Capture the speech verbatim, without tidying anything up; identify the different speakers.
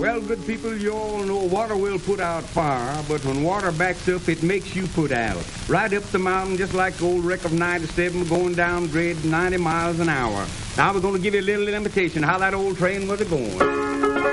Speaker 1: Well, good people, you all know water will put out fire, but when water backs up, it makes you put out. Right up the mountain, just like the old wreck of ninety-seven going down grade ninety miles an hour. Now we're going to give you a little imitation how that old train was a-going.